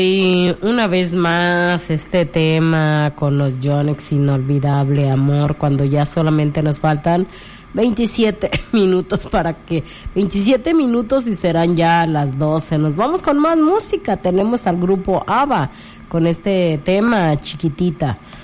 Y una vez más este tema con los Yonex, Inolvidable Amor, cuando ya solamente nos faltan 27 minutos 27 minutos y serán ya las 12. Nos vamos con más música. Tenemos al grupo ABBA con este tema, Chiquitita.